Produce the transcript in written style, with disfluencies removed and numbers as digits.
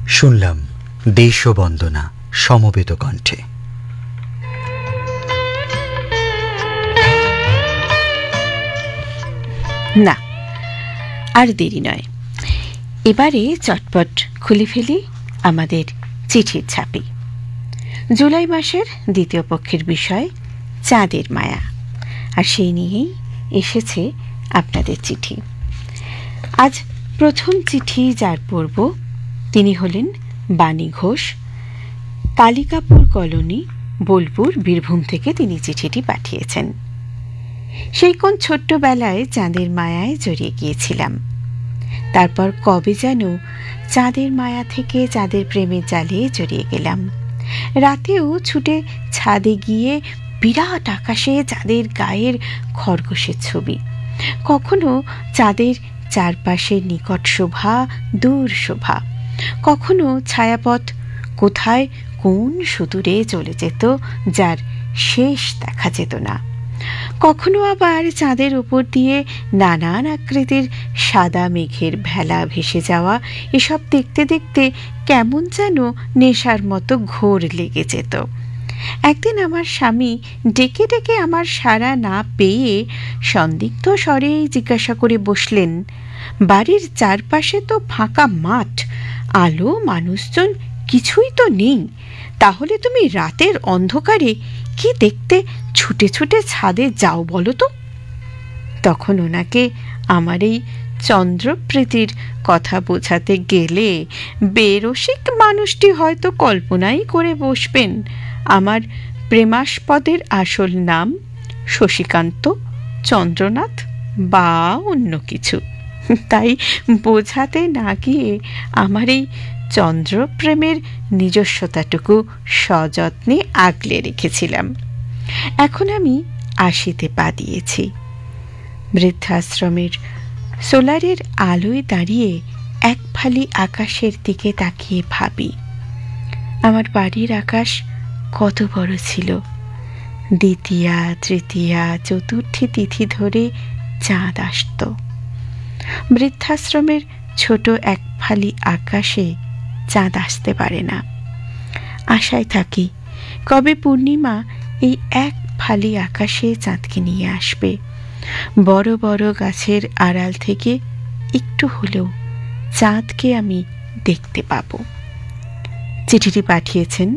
শুনলাম দেশবন্দনা সমবেত কণ্ঠে। না, আর দেরি নয়, এবারে চটপট খুলে ফেলি আমাদের চিঠির ছাপি। জুলাই মাসের দ্বিতীয় পক্ষের বিষয় চাঁদের মায়া, আর সেই নিয়েই এসেছে আপনাদের চিঠি। আজ প্রথম চিঠি যার পড়ব তিনি হলেন বাণী ঘোষ। কালিকাপুর কলোনি, বোলপুর, বীরভূম থেকে তিনি চিঠিটি পাঠিয়েছেন। সেই কোন ছোট্টবেলায় চাঁদের মায়ায় জড়িয়ে গিয়েছিলাম, তারপর কবে যেন চাঁদের মায়া থেকে চাঁদের প্রেমের জালে জড়িয়ে গেলাম। রাতেও ছুটে ছাদে গিয়ে বিরাট আকাশে চাঁদের গায়ের খরগোশের ছবি, কখনো চাঁদের চারপাশে নিকট শোভা, দূর শোভা, কখনো ছায়াপথ কোথায় কোন সুদূরে চলে যেত যার শেষ দেখা যেত না, কখনো আবার চাঁদের উপর দিয়ে নানান আকৃতির সাদা মেঘের ভেলা ভেসে যাওয়া। এসব দেখতে দেখতে কেমন যেন নেশার মতো ঘোর লেগে যেত। একদিন আমার স্বামী ডেকে ডেকে আমার সাড়া না পেয়ে সন্দিগ্ধ স্বরে জিজ্ঞাসা করে বসলেন, বাড়ির চারপাশে তো ফাঁকা মাঠ, আলো মানুষজন কিছুই তো নেই, তাহলে তুমি রাতের অন্ধকারে কি দেখতে ছুটে ছুটে ছাদে যাও বলো তো? তখন ওনাকে আমার এই চন্দ্রপ্রীতির কথা বোঝাতে গেলে বেরসিক মানুষটি হয়তো কল্পনাই করে বসবেন আমার প্রেমাস্পদের আসল নাম শশীকান্ত চন্দ্রনাথ বা অন্য কিছু। তাই বোঝাতে না গিয়ে আমার এই চন্দ্রপ্রেমের নিজস্বতাটুকু সযত্নে আগলে রেখেছিলাম। এখন আমি ৮০-তে পা দিয়েছি। বৃদ্ধাশ্রমের সোলারের আলোয় দাঁড়িয়ে এক ফালি আকাশের দিকে তাকিয়ে ভাবি, আমার বাড়ির আকাশ কত বড় ছিল। দ্বিতীয়া, তৃতীয়া, চতুর্থী তিথি ধরে চাঁদ আসত। বৃদ্ধাশ্রমের ছোট এক ফালি আকাশে চাঁদ আসতে পারে না। আশায় থাকি কবে পূর্ণিমা এই এক ফালি আকাশে চাঁদকে নিয়ে আসবে। বড় বড় গাছের আড়াল থেকে একটু হলেও চাঁদকে আমি দেখতে পাব। চিঠিটি পাঠিয়েছেন